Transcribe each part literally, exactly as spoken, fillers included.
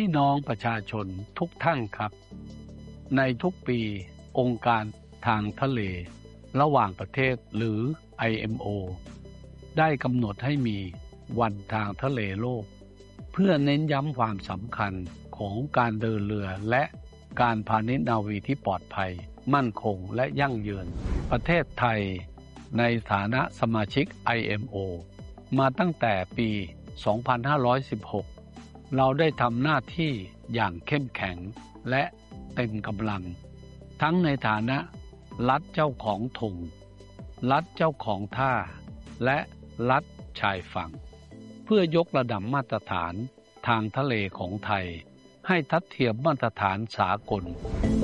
พี่น้องประชาชนทุกท่านครับในทุกปีองค์การทางทะเลระหว่างประเทศหรือ ไอ เอ็ม โอ ได้กำหนดให้มีวันทางทะเลโลกเพื่อเน้นย้ำความสำคัญของการเดินเรือและการพาณิชย์นาวีที่ปลอดภัยมั่นคงและยั่งยืนประเทศไทยในฐานะสมาชิก ไอ เอ็ม โอ มาตั้งแต่ปี สองพันห้าร้อยสิบหก เราได้ทำหน้าที่อย่างเข้มแข็งและเต็มกำลังทั้งในฐานะรัฐเจ้าของธงรัฐเจ้าของท่าและรัฐชายฝั่งเพื่อยกระดับมาตรฐานทางทะเลของไทยให้ทัดเทียมมาตรฐานสากล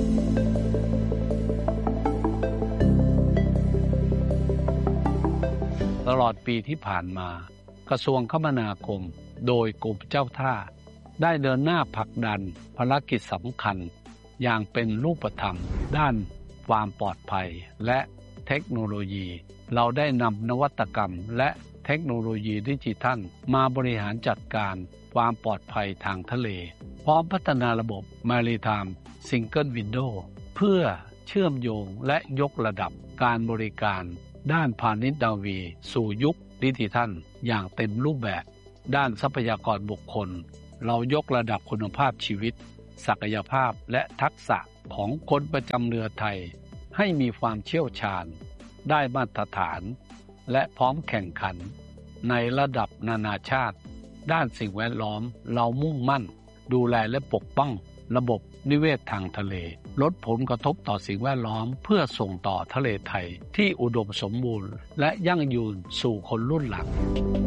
ตลอดปีที่ผ่านมากระทรวงคมนาคมโดยกรมเจ้าท่าได้เดินหน้าผลักดันภารกิจสำคัญอย่างเป็นรูปธรรมด้านความปลอดภัยและเทคโนโลยีเราได้นำนวัตกรรมและเทคโนโลยีดิจิทัลมาบริหารจัดการความปลอดภัยทางทะเลพร้อมพัฒนาระบบ Maritime Single Window เพื่อเชื่อมโยงและยกระดับการบริการด้านพาณิชย์นาวีสู่ยุคดิจิทัลอย่างเต็มรูปแบบด้านทรัพยากรบุคคลเรายกระดับคุณภาพชีวิตศักยภาพและทักษะของคนประจำเรือไทยให้มีความเชี่ยวชาญได้มาตรฐานและพร้อมแข่งขันในระดับนานาชาติด้านสิ่งแวดล้อมเรามุ่งมั่นดูแลและปกป้องระบบนิเวศทางทะเลลดผลกระทบต่อสิ่งแวดล้อมเพื่อส่งต่อทะเลไทยที่อุดมสมบูรณ์และยั่งยืนสู่คนรุ่นหลัง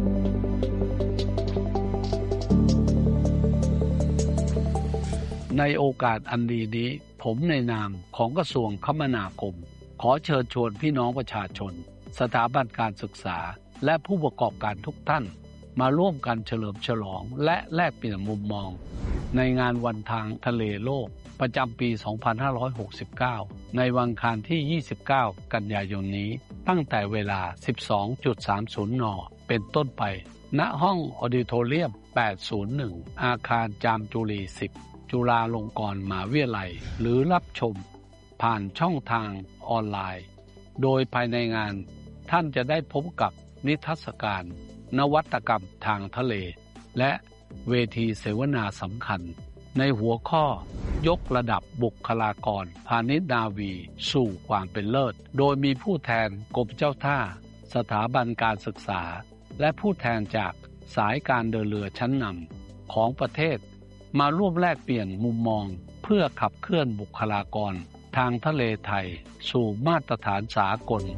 ในโอกาสอันดีนี้ผมในนามของกระทรวงคมนาคมขอเชิญชวนพี่น้องประชาชนสถาบันการศึกษาและผู้ประกอบการทุกท่านมาร่วมกันเฉลิมฉลองและแลกเปลี่ยนมุมมองในงานวันทางทะเลโลกประจำปี สองพันห้าร้อยหกสิบเก้า ในวันอังคารที่ ยี่สิบเก้า กันยายนนี้ตั้งแต่เวลา สิบสองนาฬิกาสามสิบ น.เป็นต้นไปณห้องออดิโทเรียม แปดศูนย์หนึ่ง อาคารจามจุรี สิบ จุฬาลงกรณ์มหาวิทยาลัยหรือรับชมผ่านช่องทางออนไลน์โดยภายในงานท่านจะได้พบกับนิทรรศการนวัตกรรมทางทะเลและเวทีเสวนาสำคัญในหัวข้อยกระดับบุคลากรพาณิชย์นาวีสู่ความเป็นเลิศโดยมีผู้แทนกรมเจ้าท่าสถาบันการศึกษาและผู้แทนจากสายการเดินเรือชั้นนำของประเทศมาร่วมแลกเปลี่ยนมุมมองเพื่อขับเคลื่อนบุคลากรทางทะเลไทยสู่มาตรฐานสากล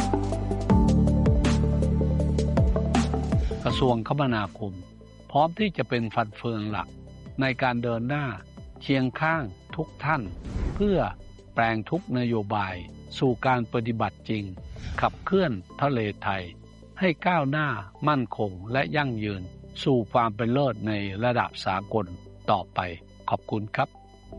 กระทรวงคมนาคมพร้อมที่จะเป็นฟันเฟืองหลักในการเดินหน้าเคียงข้างทุกท่านเพื่อแปลงทุกนโยบายสู่การปฏิบัติจริงขับเคลื่อนทะเลไทยให้ก้าวหน้ามั่นคงและยั่งยืนสู่ความเป็นเลิศในระดับสากลต่อไปขอบคุณครับ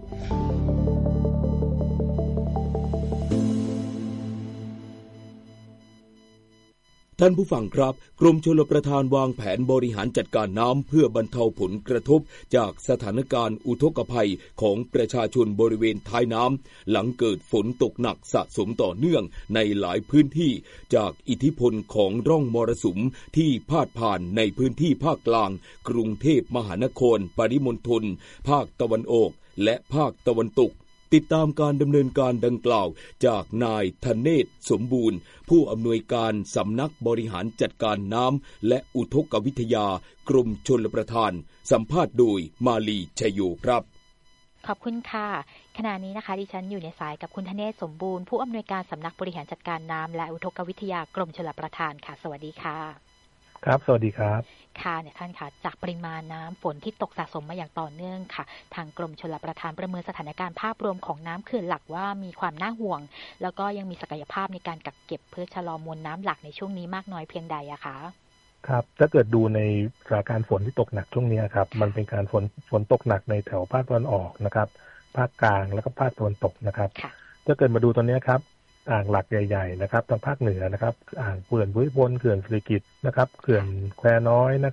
ท่านผู้ฟังครับกรมชลประทานวางแผนบริหารจัดการน้ำเพื่อบรรเทาผลกระทบจากสถานการณ์อุทกภัยของประชาชนบริเวณท้ายน้ำหลังเกิดฝนตกหนักสะสมต่อเนื่องในหลายพื้นที่จากอิทธิพลของร่องมรสุมที่พาดผ่านในพื้นที่ภาคกลางกรุงเทพมหานครปริมณฑลภาคตะวันออกและภาคตะวันตกติดตามการดำเนินการดังกล่าวจากนายธเนศสมบูรณ์ผู้อำนวยการสำนักบริหารจัดการน้ำและอุทกวิทยากรมชลประทานสัมภาษณ์โดยมาลีชัยโยครับขอบคุณค่ะขณะนี้นะคะดิฉันอยู่ในสายกับคุณธเนศสมบูรณ์ผู้อำนวยการสำนักบริหารจัดการน้ำและอุทกวิทยากรมชลประทานค่ะสวัสดีค่ะครับสวัสดีครับค่ะเนี่ยท่านค่ะจากปริมาณน้ำฝนที่ตกสะสมมาอย่างต่อเนื่องค่ะทางกรมชลประทานประเมินสถานการณ์ภาพรวมของน้ำเขื่อนหลักว่ามีความน่าห่วงแล้วก็ยังมีศักยภาพในการกักเก็บเพื่อชะลอมวลน้ำหลักในช่วงนี้มากน้อยเพียงใดอะคะครับถ้าเกิดดูในสถานการณ์ฝนที่ตกหนักช่วงนี้ครับมันเป็นการฝนฝนตกหนักในแถวภาคตะวันออกนะครับภาคกลางแล้วก็ภาคตะวันตกนะครับถ้าเกิดมาดูตอนนี้ครับอ่างหลักใหญ่ๆนะครับทางภาคเหนือนะครับอ่างเขื่อนภูมิพลเขื่อนสิริกิติ์นะครับเขื่อนแควน้อยนะครับก็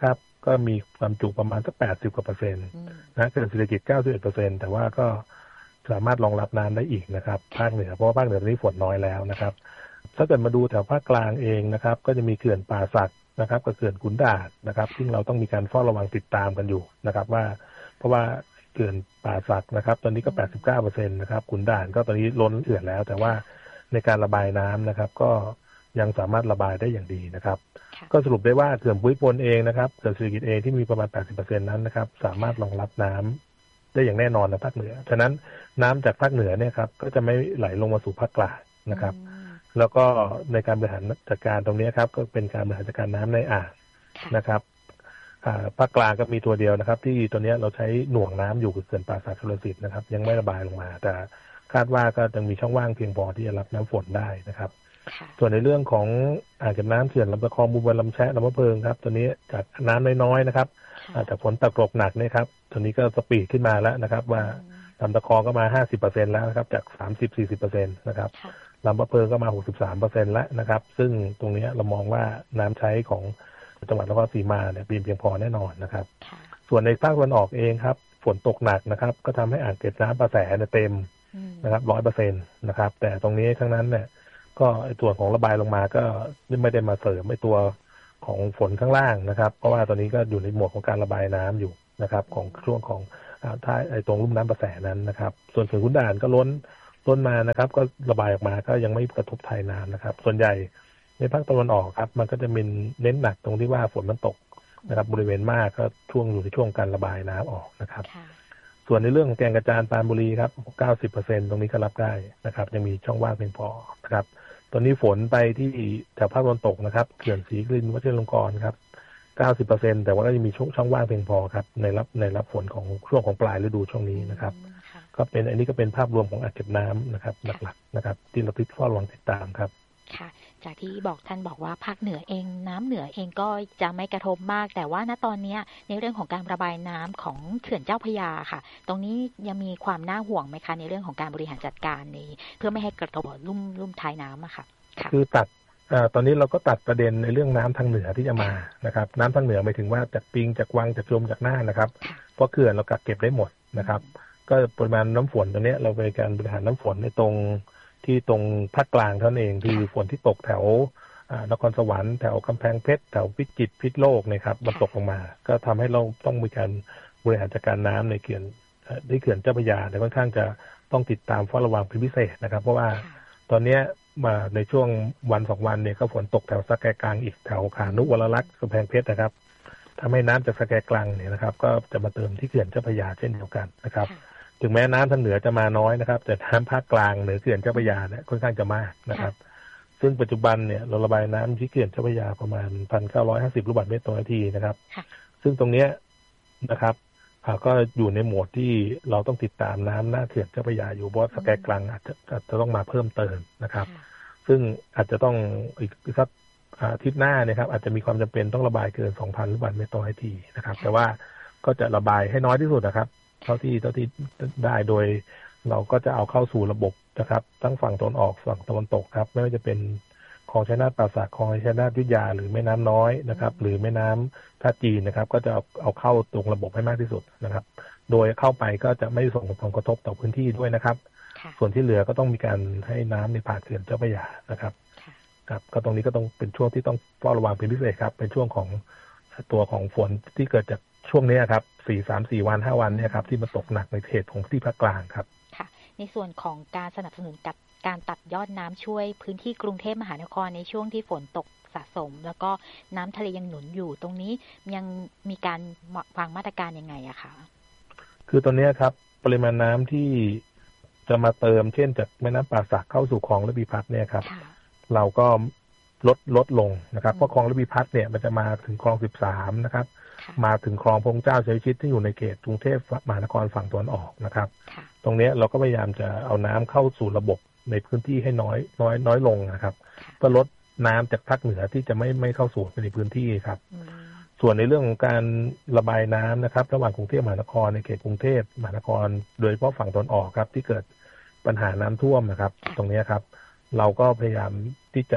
ก็มีความจุประมาณสักแปดสิบกว่าเปอร์เซ็นต์นะเขื่อนศิริกิติ์เก้าสิบเอ็ดเปอร์เซ็นต์แต่ว่าก็สามารถรองรับน้ำได้อีกนะครับภาคเหนือเพราะว่าภาคเหนือตอนนี้ฝนน้อยแล้วนะครับถ้าเกิดมาดูแถวภาคกลางเองนะครับก็จะมีเขื่อนป่าสักนะครับกับเขื่อนขุนด่านนะครับซึ่งเราต้องมีการเฝ้าระวังติดตามกันอยู่นะครับว่าเพราะว่าเขื่อนป่าสักนะครับตอนนี้ก็ แปดสิบเก้าเปอร์เซ็นต์ นะครับขุนด่านก็ตอนนี้ล้นเขื่อนแล้วแต่ว่าในการระบายน้ำนะครับก็ยังสามารถระบายได้อย่างดีนะครับก็สรุปได้ว่าเขื่อนภูมิพลเองนะครับเขื่อนศิริกิติ์เองที่มีประมาณ แปดสิบเปอร์เซ็นต์ นั้นนะครับสามารถรองรับน้ำได้อย่างแน่นอนในภาคเหนือฉะนั้นน้ำจากภาคเหนือเนี่ยครับก็จะไม่ไหลลงมาสู่ภาคกลางนะครับแล้วก็ในการบริหารจัดการตรงนี้ครับก็เป็นการบริหารจัดการน้ำในอ่างนะครับภาคกลางก็มีตัวเดียวนะครับที่ตัวนี้เราใช้หน่วงน้ำอยู่คือเขื่อนป่าสักชลสิทธิ์นะครับยังไม่ระบายลงมาแต่คาดว่าก็จะมีช่องว่างเพียงพอที่จะรับน้ำฝนได้นะครับส่วนในเรื่องของอ่างเก็บน้ำเขื่อนลำตะคองบูบลลำแชะลำมะเพิงครับตัวนี้จากน้ำน้อยๆนะครับจากฝนตกหนักนี่ครับตัวนี้ก็สปีดขึ้นมาแล้วนะครับว่าลำตะคองก็มา ห้าสิบเปอร์เซ็นต์ แล้วนะครับจาก สามสิบถึงสี่สิบเปอร์เซ็นต์ นะครับลำมะเพิงก็มา หกสิบสามเปอร์เซ็นต์ แล้วนะครับซึ่งตรงนี้เรามองว่าน้ำใช้ของจังหวัดนครศรีมาเนี่ยเพียงพอแน่นอนนะครับส่วนในภาคตะวันออกเองครับฝนตกหนักนะครับก็ทำให้อ่างเก็บน้ำประแสเนี่ยเต็มนะครับ ร้อยเปอร์เซ็นต์ นะครับแต่ตรงนี้ทั้งนั้นเนี่ยก็ตัวของระบายลงมาก็ไม่ได้มาเสริมไอ้ตัวของฝนข้างล่างนะครับเพราะว่าตอนนี้ก็อยู่ในหมวดของการระบายน้ำอยู่นะครับของช่วงของท้ายไอ้ตรงลุ่มน้ำประแสนั้นนะครับส่วนเขื่อนขุนด่านก็ล้นล้นมานะครับก็ระบายออกมาก็ยังไม่กระทบทายน้ำนะครับส่วนใหญ่ในภาคตะวันออกครับมันก็จะเป็นเน้นหนักตรงที่ว่าฝนมันตกนะครับบริเวณมากก็ช่วงอยู่ในช่วงการระบายน้ำออกนะครับส่วนในเรื่องของแก่งกระจานปรานบุรีครับ เก้าสิบเปอร์เซ็นต์ ตรงนี้ก็รับได้นะครับยังมีช่องว่างเพียงพอนะครับตอนนี้ฝนไปที่แถวภาคตะวันตกนะครับเขื่อนศรีกลินวชิรลงกรณ์ครับ เก้าสิบเปอร์เซ็นต์ แต่ว่าก็ยังมีช่องช่องว่างเพียงพอครับในรับในรับฝนของช่วงของปลายฤดูช่วงนี้นะครับก็เป็นอันนี้ก็เป็นภาพรวมของอ่างเก็บน้ำนะครับหลักๆนะครับที่เราติดเฝ้าระวังติดตามครับค่ะจากที่บอกท่านบอกว่าภาคเหนือเองน้ำเหนือเองก็จะไม่กระทบมากแต่ว่าณตอนนี้ในเรื่องของการระบายน้ำของเขื่อนเจ้าพระยาค่ะตรงนี้ยังมีความน่าห่วงไหมคะในเรื่องของการบริหารจัดการนี้เพื่อไม่ให้กระทบลุ่มลุ่มท้ายน้ำอะค่ะคือตัดอ่าตอนนี้เราก็ตัดประเด็นในเรื่องน้ำทางเหนือที่จะมานะครับน้ำทางเหนือหมายถึงว่าจากปิงจากวังจากชมจากน่านนะครับเพราะเขื่อนเรากักเก็บได้หมดนะครับก็ปริมาณน้ำฝนตรงนี้เราเป็นการบริหารน้ำฝนในตรงที่ตรงภาคกลางเท่านั้นเองคือฝนที่ตกแถวนครสวรรค์แถวกำแพงเพชรแถวพิจิตรพิษณุโลกนะครับมันตกลงมาก็ทำให้เราต้องมีการบริหารจัดการน้ำในเขื่อนที่เขื่อนเจ้าพระยาแต่ค่อนข้างจะต้องติดตามเฝ้าระวังเป็นพิเศษนะครับเพราะว่าตอนนี้มาในช่วงวันสองวันเนี่ยก็ฝนตกแถวสะแกกลางอีกแถวขานุวรลักษณ์กำแพงเพชรนะครับทำให้น้ำจากสะแกกลางเนี่ยนะครับก็จะมาเติมที่เขื่อนเจ้าพระยาเช่นเดียวกันนะครับถึงแม้น้ำทางเหนือจะมาน้อยนะครับแต่น้ำภาคกลางเหนือเขื่อนเจ้าพระยาเนี่ยค่อนข้างจะมากนะครับซึ่งปัจจุบันเนี่ยเราระบายน้ำที่เขื่อนเจ้าพระยาประมาณ หนึ่งพันเก้าร้อยห้าสิบ ลูกบาศก์เมตรต่อนาทีนะครับซึ่งตรงเนี้ยนะครับก็อยู่ในโหมดที่เราต้องติดตามน้ำหน้าเขื่อนเจ้าพระยาอยู่เพราะสแกกลางอาจจะอาจจะต้องมาเพิ่มเติมนะครับซึ่งอาจจะต้องอีกสักอาทิตย์หน้านะครับอาจจะมีความจำเป็นต้องระบายเกิน สองพัน ลูกบาศก์เมตรต่อนาทีนะครับแต่ว่าก็จะระบายให้น้อยที่สุดนะครับเท่าที่เท่าที่ได้โดยเราก็จะเอาเข้าสู่ระบบนะครับทั้งฝั่งตะวันออกฝั่งตะวันตกครับไม่ว่าจะเป็นคลองชัยนาทป่าสักคลองชัยนาทยุทธยาหรือแม่น้ำน้อยนะครับหรือแม่น้ำท่าจีนนะครับก็จะเอาเอาเข้าตรงระบบให้มากที่สุดนะครับโดยเข้าไปก็จะไม่ส่งผลกระทบต่อพื้นที่ด้วยนะครับส่วนที่เหลือก็ต้องมีการให้น้ำในผ่านเขื่อนเจ้าพระยานะครับครับก็ตรงนี้ก็ต้องเป็นช่วงที่ต้องเฝ้าระวังเป็นพิเศษครับเป็นช่วงของตัวของฝนที่เกิดจากช่วงนี้ครับสี่ สาม สี่ วัน ห้า วันเนี่ยครับที่มันตกหนักในเขตของที่ภาคกลางครับค่ะในส่วนของการสนับสนุนกับการตัดยอดน้ำช่วยพื้นที่กรุงเทพมหานครในช่วงที่ฝนตกสะสมแล้วก็น้ำทะเลยังหนุนอยู่ตรงนี้ยังมีการวางมาตรการยังไงอะคะคือตอนนี้ครับปริมาณน้ำที่จะมาเติมเช่นจากแม่น้ำป่าสักเข้าสู่คลองระพีพัฒน์เนี่ยครับเราก็ลดลดลงนะครับเพราะคลองระพีพัฒน์เนี่ยมันจะมาถึงคลองสิบสามนะครับมาถึงคลองพงเจ้าชัยชิดที่อยู่ในเขตกรุงเทพมหานครฝั่งตะวันออกนะครับตรงนี้เราก็พยายามจะเอาน้ำเข้าสู่ระบบในพื้นที่ให้น้อยน้อยน้อยลงนะครับเพื่อลดน้ำจากภาคเหนือที่จะไม่ไม่เข้าสู่ในพื้นที่ครับส่วนในเรื่องของการระบายน้ำนะครับระหว่างกรุงเทพมหานครในเขตกรุงเทพมหานครโดยเฉพาะฝั่งตะวันออกครับที่เกิดปัญหาน้ำท่วมนะครับตรงนี้ครับเราก็พยายามที่จะ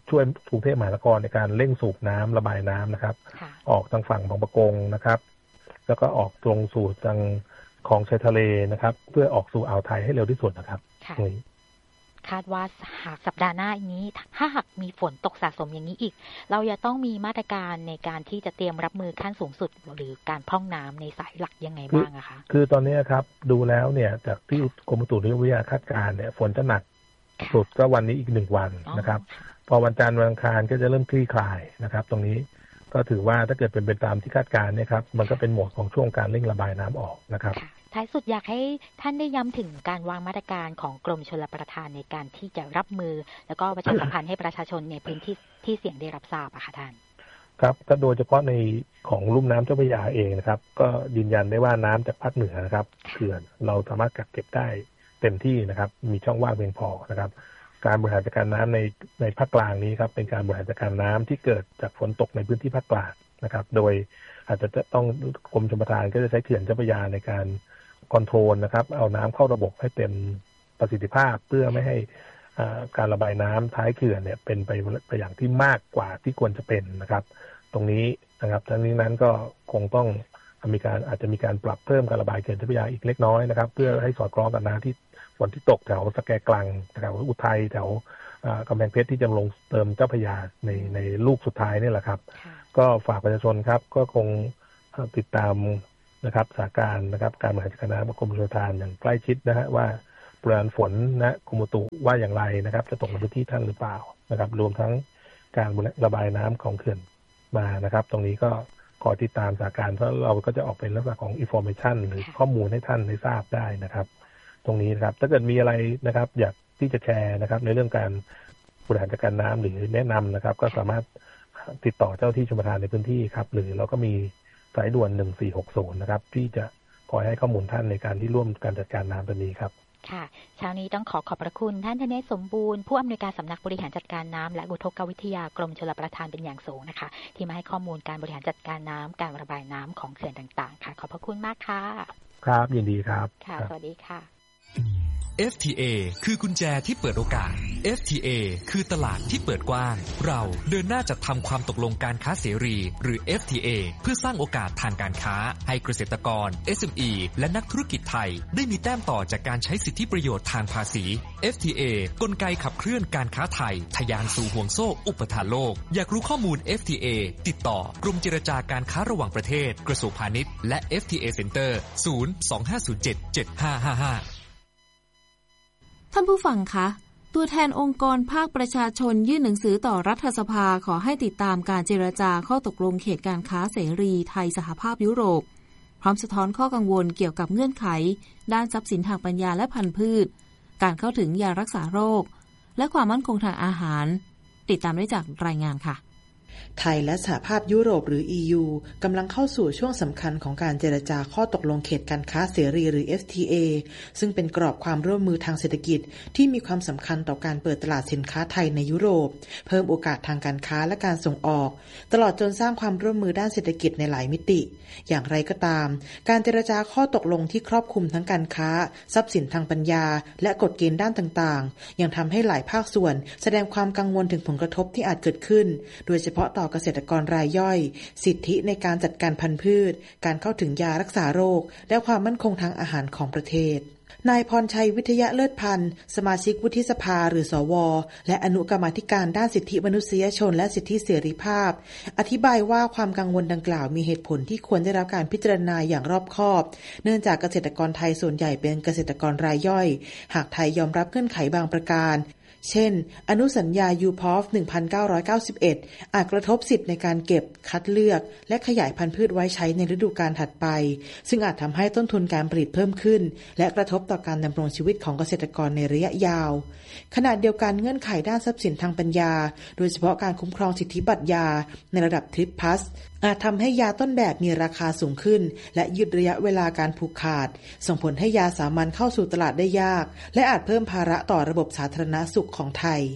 ช่วยกรุงเทพมหานครในการเร่งสูบน้ำระบายน้ำนะครับออกทางฝั่งบางปะกงนะครับแล้วก็ออกตรงสู่ทางคลองชายทะเลนะครับเพื่อออกสู่อ่าวไทยให้เร็วที่สุดนะครับคาดว่าหากสัปดาห์หน้านี้ถ้าหากมีฝนตกสะสมอย่างนี้อีกเราจะต้องมีมาตรการในการที่จะเตรียมรับมือขั้นสูงสุดหรือการพร่องน้ำในสายหลักยังไงบ้างอะคะคือตอนนี้ครับดูแล้วเนี่ยจากที่กรมอุตุนิยมวิทยาคาดการณ์เนี่ยฝนจะหนักสุดก็วันนี้อีกหนึ่งวันนะครับพอวันจันทร์วันอังคารก็จะเริ่มคลี่คลายนะครับตรงนี้ก็ถือว่าถ้าเกิดเป็นไปตามที่คาดการณ์เนี่ยครับมันก็เป็นโหมดของช่วงการเร่งระบายน้ำออกนะครับท้ายสุดอยากให้ท่านได้ย้ำถึงการวางมาตรการของกรมชลประทานในการที่จะรับมือแล้วก็ประชาสัมพันธ์ให้ประชาชนในพื้นที่ที่เสี่ยงได้รับทราบอะค่ะท่านครับก็โดยเฉพาะในของลุ่มน้ำเจ้าพระยาเองนะครับก็ยืนยันได้ว่าน้ำจากภาคเหนือนะครับเขื่อนเราสามารถกักเก็บได้เต็มที่นะครับมีช่องว่างเพียงพอนะครับการบริหารจัดการน้ำในในภาคกลางนี้ครับเป็นการบริหารจัดการน้ำที่เกิดจากฝนตกในพื้นที่ภาคกลางนะครับโดยอาจจะต้องกรมชลประทานก็จะใช้เขื่อนเจ้าพระยาในการคอนโทรลนะครับเอาน้ำเข้าระบบให้เต็มประสิทธิภาพเพื่อไม่ให้การระบายน้ำท้ายเขื่อนเนี่ยเป็นไปไปอย่างที่มากกว่าที่ควรจะเป็นนะครับตรงนี้นะครับทั้งนี้นั้นก็คงต้องมีการอาจจะมีการปรับเพิ่มการระบายเขื่อนเจ้าพระยาอีกเล็กน้อยนะครับเพื่อให้สอดคล้องกับน้ำที่ฝนที่ตกแถวสแกกลังแถวอุทัยแถวกำแพงเพชรที่จะลงเติมเจ้าพระยาในในลูกสุดท้ายนี่แหละครับก็ฝากประชาชนครับก็คงติดตามนะครับสถานการณ์นะครับการบริหารจัดการน้ำของกรมชลประทานอย่างใกล้ชิดนะฮะว่าปริมาณฝนนะกรมอุตุว่าอย่างไรนะครับจะตกในพื้นที่ท่านหรือเปล่านะครับรวมทั้งการระบายน้ำของเขื่อนมานะครับตรงนี้ก็ขอติดตามสถานการณ์เพราะเราก็จะออกเป็นลักษณะของ information หรือข้อมูลให้ท่านได้ทราบได้นะครับตรงนี้นะครับถ้าเกิดมีอะไรนะครับอยากที่จะแชร์นะครับในเรื่องการบริหารจัดการน้ำหรือแนะนำนะครับก็สามารถติดต่อเจ้าที่ชลประทานในพื้นที่ครับหรือเราก็มีสายด่วนหนึ่งสี่หกศูนย์นะครับที่จะคอยให้ข้อมูลท่านในการที่ร่วมการจัดการน้ำตัวนี้ครับค่ะเช้านี้ต้องขอขอบพระคุณท่านธเนศสมบูรณ์ผู้อำนวยการสำนักบริหารจัดการน้ำและอุทกวิทยากรมชลประทานเป็นอย่างสูงนะคะที่มาให้ข้อมูลการบริหารจัดการน้ำการระบายน้ำของเขื่อนต่างๆค่ะขอบพระคุณมากค่ะครับยินดีครับค่ะสวัสดีค่ะเอฟ ที เอ คือกุญแจที่เปิดโอกาส เอฟ ที เอ คือตลาดที่เปิดกว้างเราเดินหน้าจัดทำความตกลงการค้าเสรีหรือ เอฟ ที เอ เพื่อสร้างโอกาสทางการค้าให้เกษตรกร เอส เอ็ม อี และนักธุรกิจไทยได้มีแต้มต่อจากการใช้สิทธิประโยชน์ทางภาษี เอฟ ที เอ กลไกขับเคลื่อนการค้าไทยทะยานสู่ห่วงโซ่อุปทานโลกอยากรู้ข้อมูล เอฟ ที เอ ติดต่อกรมเจรจาการค้าระหว่างประเทศกระทรวงพาณิชย์และ เอฟ ที เอ Center ศูนย์ สอง ห้า ศูนย์ เจ็ด เจ็ด ห้า ห้า ห้าท่านผู้ฟังคะตัวแทนองค์กรภาคประชาชนยื่นหนังสือต่อรัฐสภาขอให้ติดตามการเจรจาข้อตกลงเขตการค้าเสรีไทยสหภาพยุโรปพร้อมสะท้อนข้อกังวลเกี่ยวกับเงื่อนไขด้านทรัพย์สินทางปัญญาและพันธุ์พืชการเข้าถึงยารักษาโรคและความมั่นคงทางอาหารติดตามได้จากรายงานค่ะไทยและสหภาพยุโรปหรือ อี ยู กำลังเข้าสู่ช่วงสำคัญของการเจรจาข้อตกลงเขตการค้าเสรีหรือ เอฟ ที เอ ซึ่งเป็นกรอบความร่วมมือทางเศรษฐกิจที่มีความสำคัญต่อการเปิดตลาดสินค้าไทยในยุโรปเพิ่มโอกาสทางการค้าและการส่งออกตลอดจนสร้างความร่วมมือด้านเศรษฐกิจในหลายมิติอย่างไรก็ตามการเจรจาข้อตกลงที่ครอบคลุมทั้งการค้าทรัพย์สินทางปัญญาและกฎเกณฑ์ด้านต่างๆยังทำให้หลายภาคส่วนแสดงความกังวลถึงผลกระทบที่อาจเกิดขึ้นโดยเฉพาะต่อเกษตรกรรายย่อยสิทธิในการจัดการพันธุ์พืชการเข้าถึงยารักษาโรคและความมั่นคงทางอาหารของประเทศนายพรชัยวิทยาเลิศพันธ์สมาชิกวุฒิสภาหรือสวและอนุกรรมาธิการด้านสิทธิมนุษยชนและสิทธิเสรีภาพอธิบายว่าความกังวลดังกล่าวมีเหตุผลที่ควรได้รับการพิจารณาอย่างรอบคอบเนื่องจากเกษตรกรไทยส่วนใหญ่เป็นเกษตรกรรายย่อยหากไทยยอมรับเงื่อนไขบางประการเช่นอนุสัญญา ยู พี โอ เอฟ หนึ่งพันเก้าร้อยเก้าสิบเอ็ด อาจกระทบสิทธิในการเก็บคัดเลือกและขยายพันธุ์พืชไว้ใช้ในฤดูกาลถัดไปซึ่งอาจทำให้ต้นทุนการผลิตเพิ่มขึ้นและกระทบต่อการดำรงชีวิตของเกษตรกรในระยะยาวขณะเดียวกันเงื่อนไขด้านทรัพย์สินทางปัญญาโดยเฉพาะการคุ้มครองสิทธิบัตรยาในระดับทริปพลัสอาจทำให้ยาต้นแบบมีราคาสูงขึ้นและยืดระยะเวลาการผูกขาดส่งผลให้ยาสามัญเข้าสู่ตลาดได้ยากและอาจเพิ่มภาระต่อระบบสาธารณสุขของไทย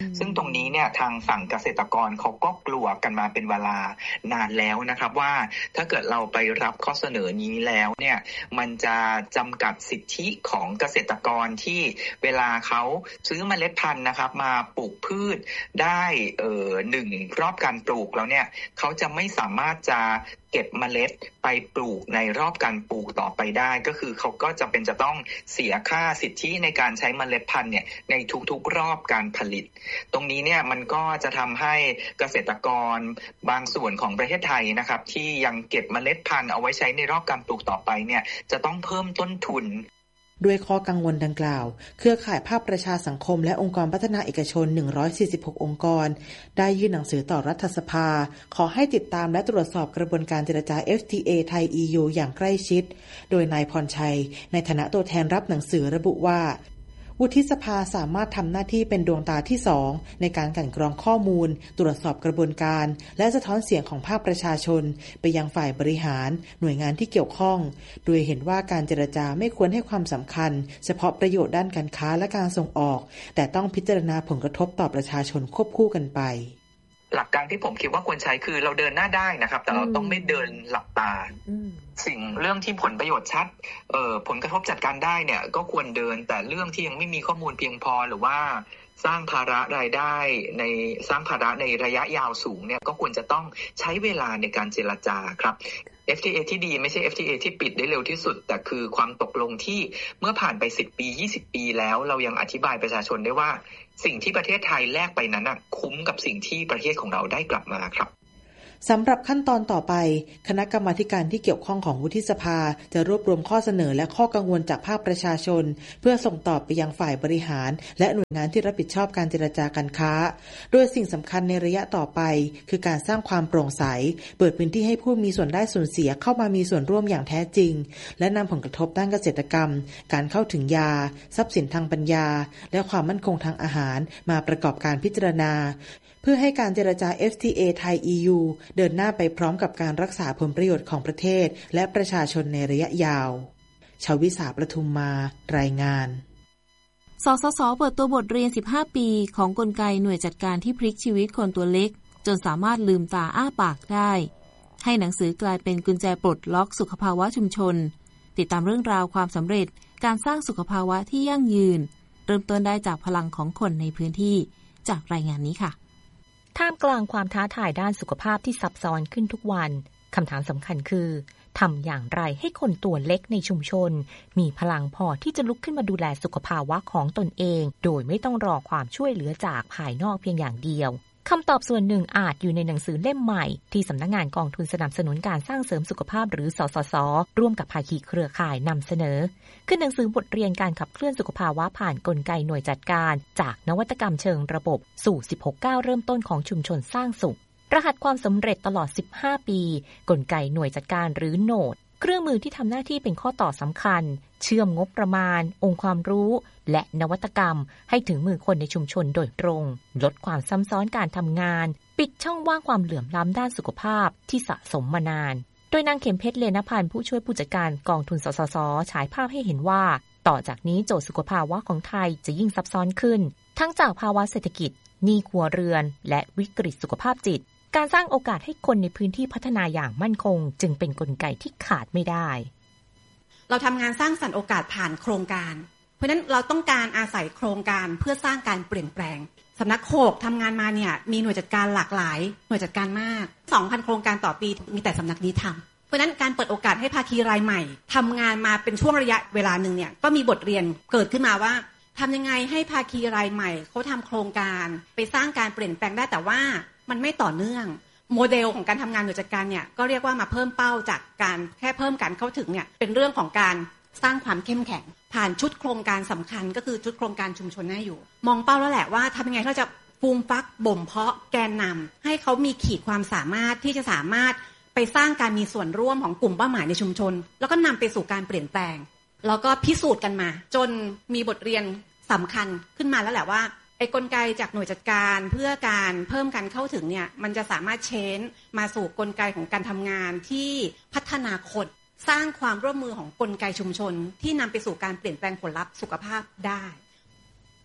ซึ่งตรงนี้เนี่ยทางฝั่งเกษตรกรเขาก็กลัวกันมาเป็นเวลานานแล้วนะครับว่าถ้าเกิดเราไปรับข้อเสนอนี้แล้วเนี่ยมันจะจำกัดสิทธิของเกษตรกรที่เวลาเขาซื้อเมล็ดพันธุ์นะครับมาปลูกพืชได้เอ่อหนึ่งรอบการปลูกแล้วเนี่ยเขาจะไม่สามารถจะเก็บเมล็ดไปปลูกในรอบการปลูกต่อไปได้ก็คือเขาก็จะเป็นจะต้องเสียค่าสิทธิในการใช้เมล็ดพันธุ์เนี่ยในทุกๆรอบการผลิตตรงนี้เนี่ยมันก็จะทำให้เกษตรกรบางส่วนของประเทศไทยนะครับที่ยังเก็บเมล็ดพันธุ์เอาไว้ใช้ในรอบการปลูกต่อไปเนี่ยจะต้องเพิ่มต้นทุนด้วยข้อกังวลดังกล่าวเครือข่ายภาคประชาสังคมและองค์กรพัฒนาเอกชนหนึ่งร้อยสี่สิบหกองค์กรได้ยื่นหนังสือต่อรัฐสภาขอให้ติดตามและตรวจสอบกระบวนการเจรจา เอฟ ที เอ ไทย อี ยู อย่างใกล้ชิดโดยนายพรชัยในฐานะตัวแทนรับหนังสือระบุว่าวุฒิสภาสามารถทำหน้าที่เป็นดวงตาที่สองในการกลั่นกรองข้อมูลตรวจสอบกระบวนการและสะท้อนเสียงของภาคประชาชนไปยังฝ่ายบริหารหน่วยงานที่เกี่ยวข้องโดยเห็นว่าการเจรจาไม่ควรให้ความสำคัญเฉพาะประโยชน์ด้านการค้าและการส่งออกแต่ต้องพิจารณาผลกระทบต่อประชาชนควบคู่กันไปหลักการที่ผมคิดว่าควรใช้คือเราเดินหน้าได้นะครับแต่เราต้องไม่เดินหลับตาสิ่งเรื่องที่ผลประโยชน์ชัดเอ่อผลกระทบจัดการได้เนี่ยก็ควรเดินแต่เรื่องที่ยังไม่มีข้อมูลเพียงพอหรือว่าสร้างภาระรายได้ในสร้างภาระในระยะยาวสูงเนี่ยก็ควรจะต้องใช้เวลาในการเจรจาครับ เอฟ ที เอ ที่ดีไม่ใช่ เอฟ ที เอ ที่ปิดได้เร็วที่สุดแต่คือความตกลงที่เมื่อผ่านไปสิบปียี่สิบปีแล้วเรายังอธิบายประชาชนได้ว่าสิ่งที่ประเทศไทยแลกไปนั้นน่ะคุ้มกับสิ่งที่ประเทศของเราได้กลับมาครับสำหรับขั้นตอนต่อไปคณะกรรมาการที่เกี่ยวข้องของวุฒิสภาจะรวบรวมข้อเสนอและข้อกังวลจากภาคประชาชนเพื่อส่งต่อไปยังฝ่ายบริหารและหน่วยงานที่รับผิดชอบการเจรจาการค้าโดยสิ่งสำคัญในระยะต่อไปคือการสร้างความโปร่งใสเปิดพื้นที่ให้ผู้มีส่วนได้ส่วนเสียเข้ามามีส่วนร่วมอย่างแท้จริงและนำผลกระทบด้านเกษตรกรรมการเข้าถึงยาทรัพย์สินทางปัญญาและความมั่นคงทางอาหารมาประกอบการพิจารณาเพื่อให้การเจรจา เอฟ ที เอ ไทย อี ยู เดินหน้าไปพร้อมกับการรักษาผลประโยชน์ของประเทศและประชาชนในระยะยาวชวิสาประทุมมารายงานสสส.เปิดตัวบทเรียนสิบห้าปีของกลไกหน่วยจัดการที่พลิกชีวิตคนตัวเล็กจนสามารถลืมตาอ้าปากได้ให้หนังสือกลายเป็นกุญแจปลดล็อกสุขภาวะชุมชนติดตามเรื่องราวความสำเร็จการสร้างสุขภาวะที่ยั่งยืนเริ่มต้นได้จากพลังของคนในพื้นที่จากรายงานนี้ค่ะท่ามกลางความท้าทายด้านสุขภาพที่ซับซ้อนขึ้นทุกวันคำถามสำคัญคือทำอย่างไรให้คนตัวเล็กในชุมชนมีพลังพอที่จะลุกขึ้นมาดูแลสุขภาวะของตนเองโดยไม่ต้องรอความช่วยเหลือจากภายนอกเพียงอย่างเดียวคำตอบส่วนหนึ่งอาจอยู่ในหนังสือเล่มใหม่ที่สำนักงานกองทุนสนับสนุนการสร้างเสริมสุขภาพหรือสสส.ร่วมกับภาคีเครือข่ายนำเสนอคือหนังสือบทเรียนการขับเคลื่อนสุขภาวะผ่านกลไกหน่วยจัดการจากนวัตกรรมเชิงระบบสู่สิบหกก้าวเริ่มต้นของชุมชนสร้างสุขรหัสความสำเร็จตลอดสิบห้าปีกลไกหน่วยจัดการหรือโนดเครื่องมือที่ทำหน้าที่เป็นข้อต่อสำคัญเชื่อมงบประมาณองค์ความรู้และนวัตกรรมให้ถึงมือคนในชุมชนโดยตรงลดความซ้ำซ้อนการทำงานปิดช่องว่างความเหลื่อมล้ำด้านสุขภาพที่สะสมมานานโดยนางเข็มเพชรเลนพันธ์ผู้ช่วยผู้จัดการกองทุนสสส.ฉายภาพให้เห็นว่าต่อจากนี้โจทย์สุขภาวะของไทยจะยิ่งซับซ้อนขึ้นทั้งจากภาวะเศรษฐกิจหนี้ครัวเรือนและวิกฤตสุขภาพจิตการสร้างโอกาสให้คนในพื้นที่พัฒนาอย่างมั่นคงจึงเป็นกลไกที่ขาดไม่ได้เราทำงานสร้างสรรค์โอกาสผ่านโครงการเพราะฉะนั้นเราต้องการอาศัยโครงการเพื่อสร้างการเปลี่ยนแปลงสำนักโขกทำงานมาเนี่ยมีหน่วยจัดการหลากหลายหน่วยจัดการมาก สองพัน โครงการต่อปีมีแต่สำนักนี้ทำเพราะฉะนั้นการเปิดโอกาสให้ภาคีรายใหม่ทำงานมาเป็นช่วงระยะเวลาหนึ่งเนี่ยก็มีบทเรียนเกิดขึ้นมาว่าทำยังไงให้ภาคีรายใหม่เขาทำโครงการไปสร้างการเปลี่ยนแปลงได้แต่ว่ามันไม่ต่อเนื่องโมเดลของการทำงานหน่วยจัดการเนี่ยก็เรียกว่ามาเพิ่มเป้าจากการแค่เพิ่มการเข้าถึงเนี่ยเป็นเรื่องของการสร้างความเข้มแข็งผ่านชุดโครงการสำคัญก็คือชุดโครงการชุมชนน่าอยู่มองเป้าแล้วแหละว่าทำยังไงเราจะฟูมฟักบ่มเพาะแกนนำให้เขามีขีดความสามารถที่จะสามารถไปสร้างการมีส่วนร่วมของกลุ่มเป้าหมายในชุมชนแล้วก็นำไปสู่การเปลี่ยนแปลงแล้วก็พิสูจน์กันมาจนมีบทเรียนสำคัญขึ้นมาแล้วแหละว่าไอ้กลไกจากหน่วยจัดการเพื่อการเพิ่มการเข้าถึงเนี่ยมันจะสามารถเชนมาสู่กลไกของการทำงานที่พัฒนาคนสร้างความร่วมมือของกลไกชุมชนที่นำไปสู่การเปลี่ยนแปลงผลลัพธ์สุขภาพได้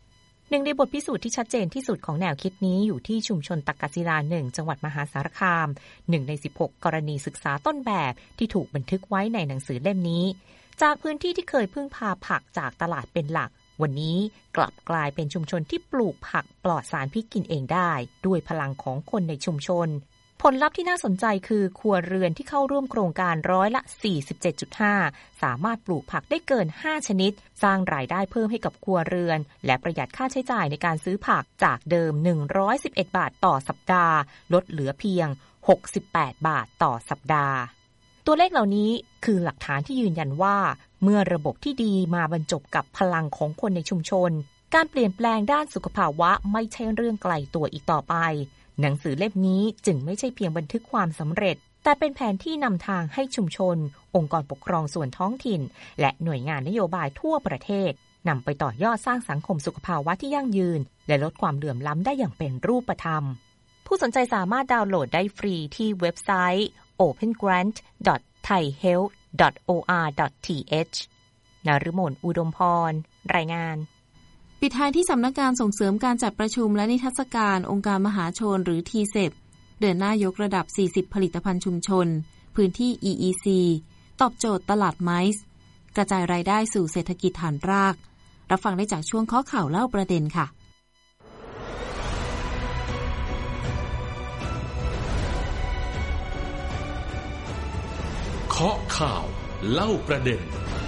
หนึ่งในบทพิสูจน์ที่ชัดเจนที่สุดของแนวคิดนี้อยู่ที่ชุมชนตักกศิลาหนึ่งจังหวัดมหาสารคามหนึ่งในสิบหกกรณีศึกษาต้นแบบที่ถูกบันทึกไว้ในหนังสือเล่มนี้จากพื้นที่ที่เคยพึ่งพาผักจากตลาดเป็นหลักวันนี้กลับกลายเป็นชุมชนที่ปลูกผักปลอดสารพิษกินเองได้ด้วยพลังของคนในชุมชนผลลัพธ์ที่น่าสนใจคือครัวเรือนที่เข้าร่วมโครงการร้อยละ สี่สิบเจ็ดจุดห้า สามารถปลูกผักได้เกินห้าชนิดสร้างรายได้เพิ่มให้กับครัวเรือนและประหยัดค่าใช้จ่ายในการซื้อผักจากเดิมหนึ่งร้อยสิบเอ็ดบาทต่อสัปดาห์ลดเหลือเพียงหกสิบแปดบาทต่อสัปดาห์ตัวเลขเหล่านี้คือหลักฐานที่ยืนยันว่าเมื่อระบบที่ดีมาบรรจบกับพลังของคนในชุมชนการเปลี่ยนแปลงด้านสุขภาวะไม่ใช่เรื่องไกลตัวอีกต่อไปหนังสือเล่มนี้จึงไม่ใช่เพียงบันทึกความสำเร็จแต่เป็นแผนที่นำทางให้ชุมชนองค์กรปกครองส่วนท้องถิ่นและหน่วยงานนโยบายทั่วประเทศนำไปต่อยอดสร้างสังคมสุขภาวะที่ยั่งยืนและลดความเหลื่อมล้ำได้อย่างเป็นรูปธรรมผู้สนใจสามารถดาวน์โหลดได้ฟรีที่เว็บไซต์ โอเพนแกรนท์ ดอท ไทยเฮลท์ ดอท โอ อาร์ ดอท ที เอช นฤมลอุดมพรรายงานปิดท้ายที่สำนักงานส่งเสริมการจัดประชุมและนิทรรศการองค์การมหาชนหรือ ที เซป เดินหน้ายกระดับสี่สิบผลิตภัณฑ์ชุมชนพื้นที่ อี อี ซี ตอบโจทย์ตลาดไมซ์กระจายรายได้สู่เศรษฐกิจฐานรากรับฟังได้จากช่วงข้อข่าวเล่าประเด็นค่ะเคาะข่าวเล่าประเด็น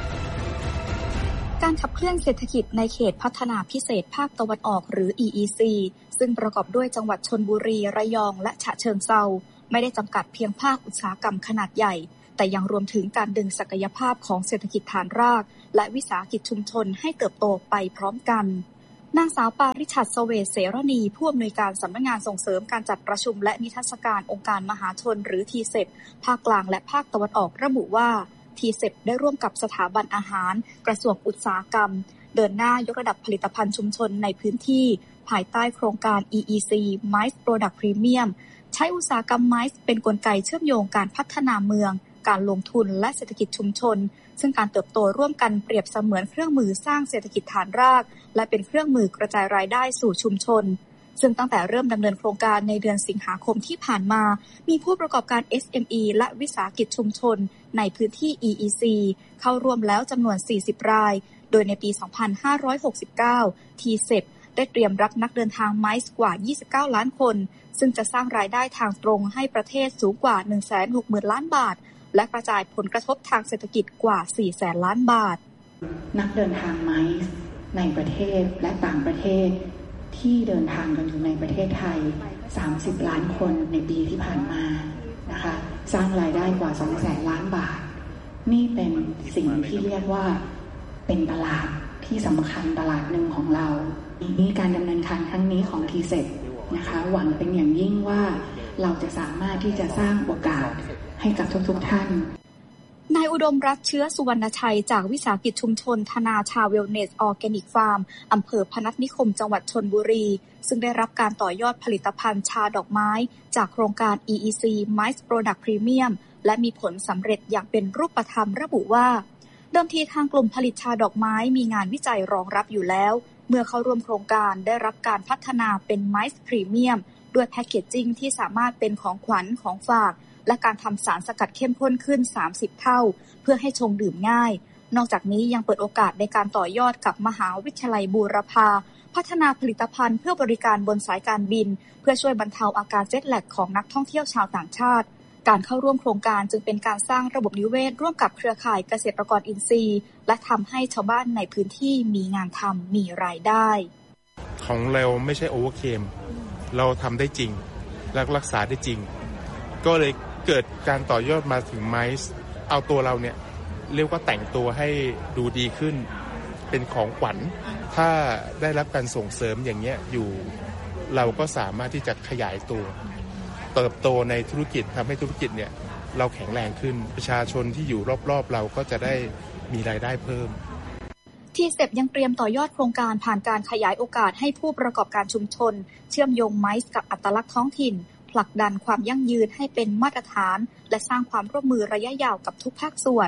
การขับเคลื่อนเศรษฐกิจในเขตพัฒนาพิเศษภาคตะวันออกหรือ อี อี ซี ซึ่งประกอบด้วยจังหวัดชลบุรีระยองและฉะเชิงเทราไม่ได้จำกัดเพียงภาคอุตสาหกรรมขนาดใหญ่แต่ยังรวมถึงการดึงศักยภาพของเศรษฐกิจฐานรากและวิสาหกิจชุมชนให้เติบโตไปพร้อมกันนางสาวปาริชัด เสวตเสรณีผู้อำนวยการสำนักงานส่งเสริมการจัดประชุมและนิทรรศการองค์การมหาชนหรือ ที เซป ภาคกลางและภาคตะวันออกระบุว่าที เซป ได้ร่วมกับสถาบันอาหารกระทรวงอุตสาหกรรมเดินหน้ายกระดับผลิตภัณฑ์ชุมชนในพื้นที่ภายใต้โครงการ อี อี ซี Mice Product Premium ใช้อุตสาหกรรมไมซ์เป็นกลไกเชื่อมโยงการพัฒนาเมืองการลงทุนและเศรษฐกิจชุมชนซึ่งการเติบโตร่วมกันเปรียบเสมือนเครื่องมือสร้างเศรษฐกิจฐานรากและเป็นเครื่องมือกระจายรายได้สู่ชุมชนซึ่งตั้งแต่เริ่มดำเนินโครงการในเดือนสิงหาคมที่ผ่านมามีผู้ประกอบการ เอส เอ็ม อี และวิสาหกิจชุมชนในพื้นที่ อี อี ซี เข้าร่วมแล้วจำนวนสี่สิบรายโดยในปี สองพันห้าร้อยหกสิบเก้า ที เซป ได้เตรียมรับนักเดินทางไมซ์กว่ายี่สิบเก้าล้านคนซึ่งจะสร้างรายได้ทางตรงให้ประเทศสูงกว่า หนึ่งแสนหกหมื่นล้านบาทและกระจายผลกระทบทางเศรษฐกิจกว่า สี่แสนล้านบาทนักเดินทางไมซ์ในประเทศและต่างประเทศที่เดินทางกันอยู่ในประเทศไทยสามสิบล้านคนในปีที่ผ่านมานะคะสร้างรายได้กว่า สองแสนล้านบาทนี่เป็นสิ่งที่เรียกว่าเป็นตลาดที่สำคัญตลาดหนึ่งของเรานี่การดำเนินการครั้งนี้ของ ที เซป นะคะหวังเป็นอย่างยิ่งว่าเราจะสามารถที่จะสร้างโอกาสให้กับทุกๆท่านนายอุดมรัตน์เชื้อสุวรรณชัยจากวิสาหกิจชุมชนธนาชาเวลเนสออร์แกนิกฟาร์มอำเภอพนัสนิคมจังหวัดชลบุรีซึ่งได้รับการต่อยอดผลิตภัณฑ์ชาดอกไม้จากโครงการ อี อี ซี Mice Product Premium และมีผลสำเร็จอย่างเป็นรูปธรรมระบุว่าเดิมทีทางกลุ่มผลิตชาดอกไม้มีงานวิจัยรองรับอยู่แล้วเมื่อเข้าร่วมโครงการได้รับการพัฒนาเป็น Mice Premium ด้วยแพคเกจจิ้งที่สามารถเป็นของขวัญของฝากและการทำสารสกัดเข้มข้นขึ้นสามสิบเท่าเพื่อให้ชงดื่มง่ายนอกจากนี้ยังเปิดโอกาสในการต่อยอดกับมหาวิทยาลัยบูรพาพัฒนาผลิตภัณฑ์เพื่อบริการบนสายการบินเพื่อช่วยบรรเทาอาการเจ็ตแลกของนักท่องเที่ยวชาวต่างชาติการเข้าร่วมโครงการจึงเป็นการสร้างระบบนิเวศร่วมกับเครือข่ายเกษตรกรอินทรีย์และทำให้ชาวบ้านในพื้นที่มีงานทำมีรายได้ของเราไม่ใช่โอเวอร์เคมเราทำได้จริงและรักษาได้จริงก็เลยเกิดการต่อยอดมาถึงไมซ์เอาตัวเราเนี่ยเรียกว่าแต่งตัวให้ดูดีขึ้นเป็นของขวัญถ้าได้รับการส่งเสริมอย่างเงี้ยอยู่เราก็สามารถที่จะขยายตัวเติบโตในธุรกิจทำให้ธุรกิจเนี่ยเราแข็งแรงขึ้นประชาชนที่อยู่รอบๆเราก็จะได้มีรายได้เพิ่มที เซป ยังเตรียมต่อยอดโครงการผ่านการขยายโอกาสให้ผู้ประกอบการชุมชนเชื่อมโยงไมซ์กับอัตลักษณ์ท้องถิ่นผลักดันความยั่งยืนให้เป็นมาตรฐานและสร้างความร่วมมือระยะยาวกับทุกภาคส่วน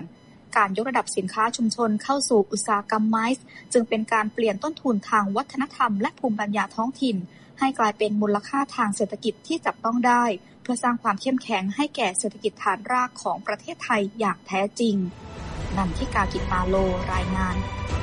การยกระดับสินค้าชุมชนเข้าสู่อุตสาหกรรมไม้จึงเป็นการเปลี่ยนต้นทุนทางวัฒนธรรมและภูมิปัญญาท้องถิ่นให้กลายเป็นมูลค่าทางเศรษฐกิจที่จับต้องได้เพื่อสร้างความเข้มแข็งให้แก่เศรษฐกิจฐานรากของประเทศไทยอย่างแท้จริงนันทิกา กิจมาโลรายงาน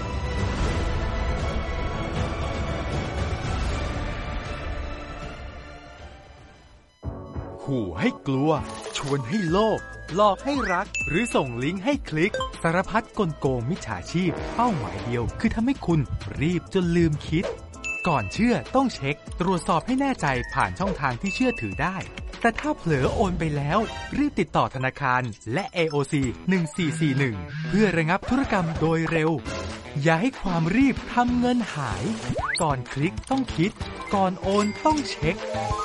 ขู่ให้กลัวชวนให้โลภหลอกให้รักหรือส่งลิงก์ให้คลิกสารพัดกลโกงมิจฉาชีพเป้าหมายเดียวคือทำให้คุณรีบจนลืมคิดก่อนเชื่อต้องเช็คตรวจสอบให้แน่ใจผ่านช่องทางที่เชื่อถือได้แต่ถ้าเผลอโอนไปแล้วรีบติดต่อธนาคารและ เอ โอ ซี หนึ่งสี่สี่หนึ่งเพื่อระงับธุรกรรมโดยเร็วอย่าให้ความรีบทำเงินหายก่อนคลิกต้องคิดก่อนโอนต้องเช็ค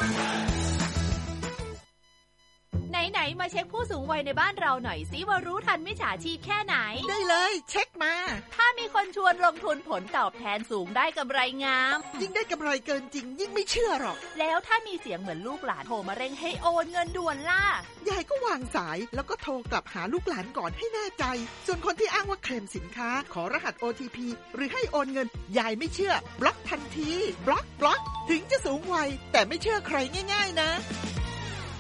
ไหนๆมาเช็คผู้สูงวัยในบ้านเราหน่อยสิว่ารู้ทันมิจฉาชีพแค่ไหนได้เลยเช็คมาถ้ามีคนชวนลงทุนผลตอบแทนสูงได้กำไรงามยิ่งได้กำไรเกินจริงยิ่งไม่เชื่อหรอกแล้วถ้ามีเสียงเหมือนลูกหลานโทรมาเร่งให้โอนเงินด่วนล่ะยายก็วางสายแล้วก็โทรกลับหาลูกหลานก่อนให้แน่ใจส่วนคนที่อ้างว่าเคลมสินค้าขอรหัส โอ ที พี หรือให้โอนเงินยายไม่เชื่อบล็อกทันทีบล็อกบล็อกถึงจะสูงวัยแต่ไม่เชื่อใครง่ายๆนะ